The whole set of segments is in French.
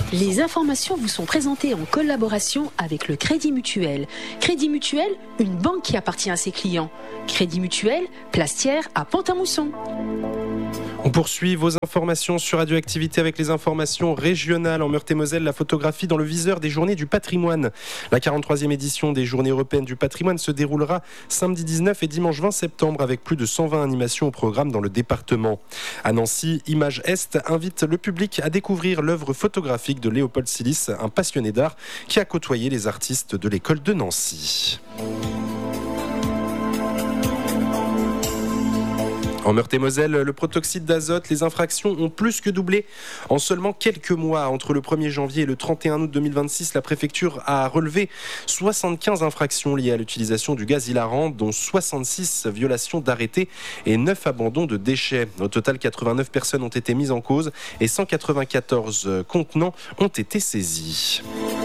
Les informations vous sont présentées en collaboration avec le Crédit Mutuel. Crédit Mutuel, une banque qui appartient à ses clients. Crédit Mutuel, Plastière à Pont-à-Mousson. On poursuit vos informations sur Radioactivité avec les informations régionales. En Meurthe-et-Moselle, la photographie dans le viseur des Journées du patrimoine. La 43e édition des Journées européennes du patrimoine se déroulera samedi 19 et dimanche 20 septembre avec plus de 120 animations au programme dans le département. À Nancy, Images Est invite le public à découvrir l'œuvre photographique de Léopold Silis, un passionné d'art qui a côtoyé les artistes de l'école de Nancy. En Meurthe-et-Moselle, le protoxyde d'azote, les infractions ont plus que doublé en seulement quelques mois. Entre le 1er janvier et le 31 août 2026, la préfecture a relevé 75 infractions liées à l'utilisation du gaz hilarant, dont 66 violations d'arrêtés et 9 abandons de déchets. Au total, 89 personnes ont été mises en cause et 194 contenants ont été saisis.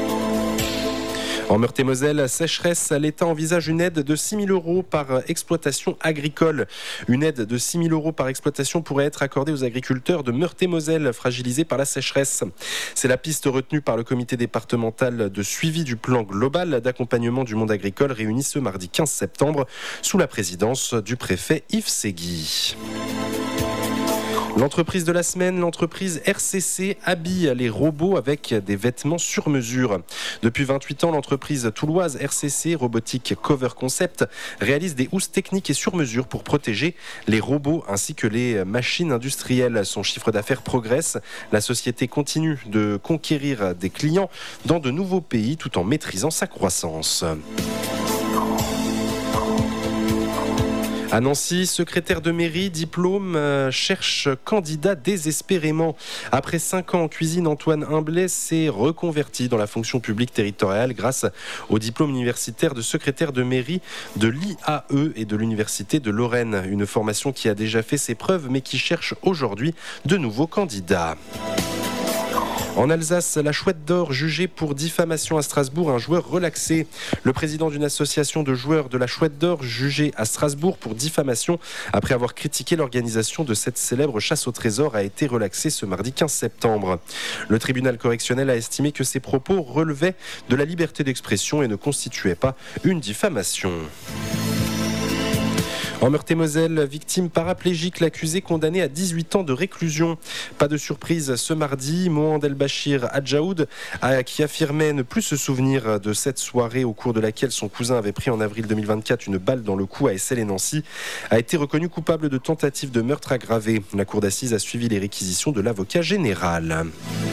En Meurthe-et-Moselle, sécheresse, l'État envisage une aide de 6 000 € par exploitation agricole. Une aide de 6 000 € par exploitation pourrait être accordée aux agriculteurs de Meurthe-et-Moselle fragilisés par la sécheresse. C'est la piste retenue par le comité départemental de suivi du plan global d'accompagnement du monde agricole réuni ce mardi 15 septembre sous la présidence du préfet Yves Segui. L'entreprise de la semaine, l'entreprise RCC habille les robots avec des vêtements sur mesure. Depuis 28 ans, l'entreprise touloise RCC, Robotique Cover Concept, réalise des housses techniques et sur mesure pour protéger les robots ainsi que les machines industrielles. Son chiffre d'affaires progresse. La société continue de conquérir des clients dans de nouveaux pays tout en maîtrisant sa croissance. À Nancy, secrétaire de mairie, diplôme, cherche candidat désespérément. Après 5 ans en cuisine, Antoine Humblet s'est reconverti dans la fonction publique territoriale grâce au diplôme universitaire de secrétaire de mairie de l'IAE et de l'Université de Lorraine. Une formation qui a déjà fait ses preuves mais qui cherche aujourd'hui de nouveaux candidats. En Alsace, la Chouette d'Or jugée pour diffamation à Strasbourg, un joueur relaxé. Le président d'une association de joueurs de la Chouette d'Or jugé à Strasbourg pour diffamation après avoir critiqué l'organisation de cette célèbre chasse au trésor a été relaxé ce mardi 15 septembre. Le tribunal correctionnel a estimé que ses propos relevaient de la liberté d'expression et ne constituaient pas une diffamation. En Meurthe-et-Moselle, victime paraplégique, l'accusé condamné à 18 ans de réclusion. Pas de surprise ce mardi, Mohand El-Bachir Adjaoud, qui affirmait ne plus se souvenir de cette soirée au cours de laquelle son cousin avait pris en avril 2024 une balle dans le cou à Essel et Nancy, a été reconnu coupable de tentative de meurtre aggravé. La cour d'assises a suivi les réquisitions de l'avocat général.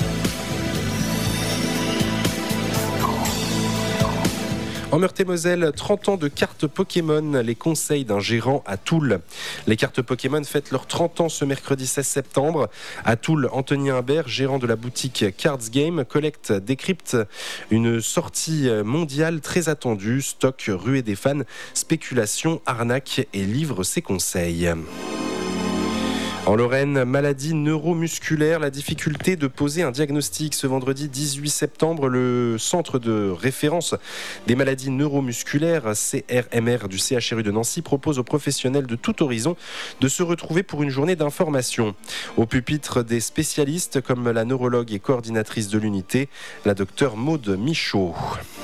En Meurthe-et-Moselle, 30 ans de cartes Pokémon, les conseils d'un gérant à Toul. Les cartes Pokémon fêtent leurs 30 ans ce mercredi 16 septembre. À Toul, Anthony Imbert, gérant de la boutique Cards Game, collecte, décrypte une sortie mondiale très attendue. Stock, ruée des fans, spéculation, arnaque et livre ses conseils. En Lorraine, maladie neuromusculaire, la difficulté de poser un diagnostic. Ce vendredi 18 septembre, le centre de référence des maladies neuromusculaires, CRMR du CHRU de Nancy, propose aux professionnels de tout horizon de se retrouver pour une journée d'information. Au pupitre des spécialistes comme la neurologue et coordinatrice de l'unité, la docteure Maude Michaud.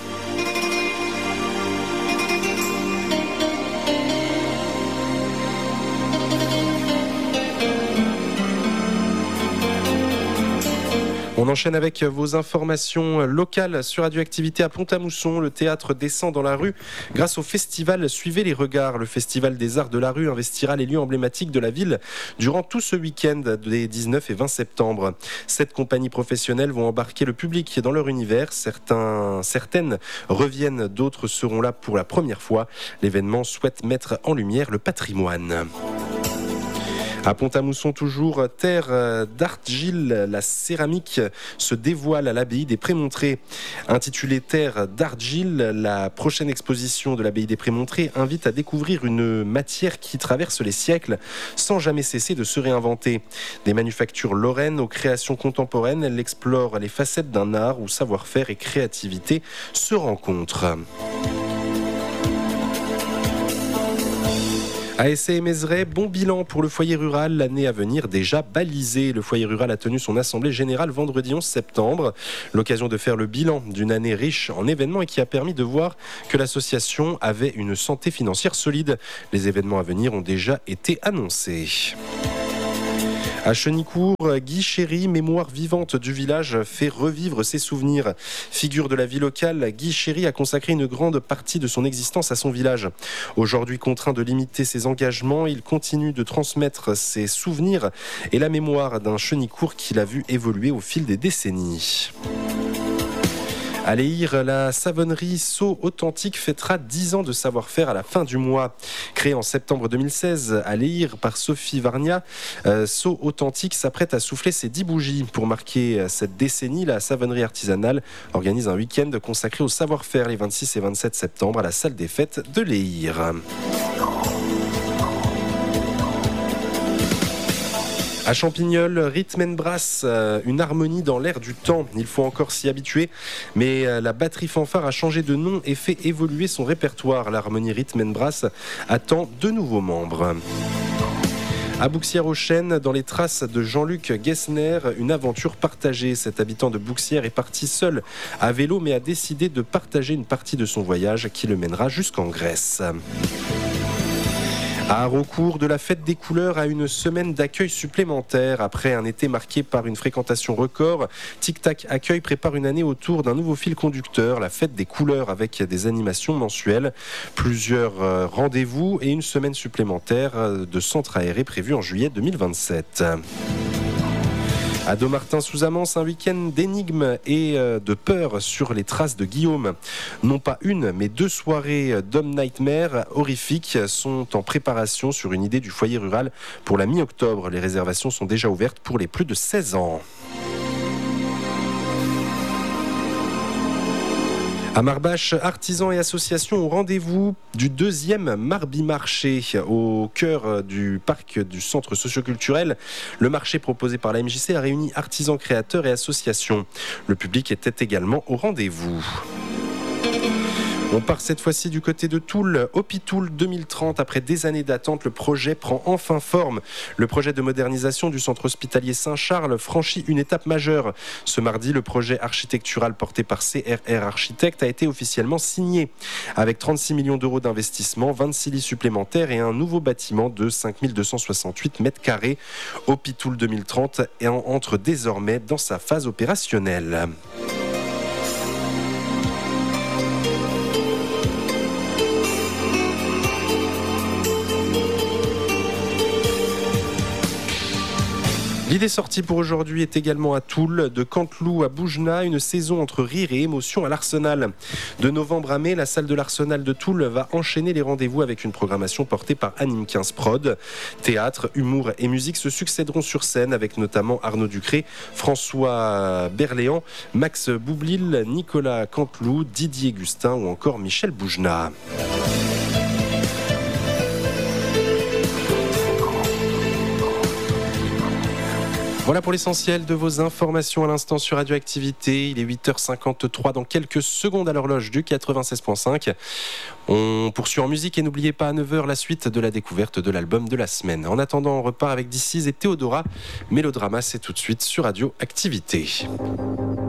On enchaîne avec vos informations locales sur Radioactivité à Pont-à-Mousson. Le théâtre descend dans la rue grâce au festival Suivez les regards. Le festival des arts de la rue investira les lieux emblématiques de la ville durant tout ce week-end des 19 et 20 septembre. 7 compagnies professionnelles vont embarquer le public dans leur univers. Certaines reviennent, d'autres seront là pour la première fois. L'événement souhaite mettre en lumière le patrimoine. À Pont-à-Mousson toujours, terre d'argile, la céramique se dévoile à l'abbaye des Prémontrés. Intitulée Terre d'argile, la prochaine exposition de l'abbaye des Prémontrés invite à découvrir une matière qui traverse les siècles sans jamais cesser de se réinventer. Des manufactures lorraines aux créations contemporaines, elle explore les facettes d'un art où savoir-faire et créativité se rencontrent. À Essay et Mézeray, bon bilan pour le foyer rural, l'année à venir déjà balisée. Le foyer rural a tenu son assemblée générale vendredi 11 septembre. L'occasion de faire le bilan d'une année riche en événements et qui a permis de voir que l'association avait une santé financière solide. Les événements à venir ont déjà été annoncés. À Chenicourt, Guy Chéry, mémoire vivante du village, fait revivre ses souvenirs. Figure de la vie locale, Guy Chéry a consacré une grande partie de son existence à son village. Aujourd'hui contraint de limiter ses engagements, il continue de transmettre ses souvenirs et la mémoire d'un Chenicourt qu'il a vu évoluer au fil des décennies. À Léhir, la savonnerie Sceaux Authentique fêtera 10 ans de savoir-faire à la fin du mois. Créée en septembre 2016 à Léhir par Sophie Varnia, Sceaux Authentique s'apprête à souffler ses 10 bougies. Pour marquer cette décennie, la savonnerie artisanale organise un week-end consacré au savoir-faire les 26 et 27 septembre à la salle des fêtes de Léhir. À Champignol, Rhythm and Brass, une harmonie dans l'air du temps. Il faut encore s'y habituer, mais la batterie fanfare a changé de nom et fait évoluer son répertoire. L'harmonie Rhythm and Brass attend de nouveaux membres. À Bouxières-aux-Chênes, dans les traces de Jean-Luc Gessner, une aventure partagée. Cet habitant de Bouxières est parti seul à vélo, mais a décidé de partager une partie de son voyage qui le mènera jusqu'en Grèce. À Haraucourt, de la fête des couleurs à une semaine d'accueil supplémentaire. Après un été marqué par une fréquentation record, Tic Tac Accueil prépare une année autour d'un nouveau fil conducteur, la fête des couleurs avec des animations mensuelles, plusieurs rendez-vous et une semaine supplémentaire de centre aéré prévue en juillet 2027. À Dommartin-sous-Amance, un week-end d'énigmes et de peur sur les traces de Guillaume. Non pas une, mais 2 soirées Dom Nightmare horrifiques sont en préparation sur une idée du foyer rural pour la mi-octobre. Les réservations sont déjà ouvertes pour les plus de 16 ans. À Marbache, artisans et associations au rendez-vous du 2e Marby Marché au cœur du parc du centre socioculturel. Le marché proposé par la MJC a réuni artisans, créateurs et associations. Le public était également au rendez-vous. On part cette fois-ci du côté de Toul, Hopitoul 2030. Après des années d'attente, le projet prend enfin forme. Le projet de modernisation du centre hospitalier Saint-Charles franchit une étape majeure. Ce mardi, le projet architectural porté par CRR Architectes a été officiellement signé. Avec 36 millions d'euros d'investissement, 26 lits supplémentaires et un nouveau bâtiment de 5268 mètres carrés, Hopitoul 2030 entre désormais dans sa phase opérationnelle. L'idée sortie pour aujourd'hui est également à Toul, de Canteloup à Boujna, une saison entre rire et émotion à l'Arsenal. De novembre à mai, la salle de l'Arsenal de Toul va enchaîner les rendez-vous avec une programmation portée par Anime 15 Prod. Théâtre, humour et musique se succéderont sur scène avec notamment Arnaud Ducré, François Berléand, Max Boublil, Nicolas Canteloup, Didier Gustin ou encore Michel Boujna. Voilà pour l'essentiel de vos informations à l'instant sur Radioactivité. Il est 8h53 dans quelques secondes à l'horloge du 96.5. On poursuit en musique et n'oubliez pas à 9h la suite de la découverte de l'album de la semaine. En attendant, on repart avec DC's et Théodora. Mélodrama, c'est tout de suite sur Radioactivité.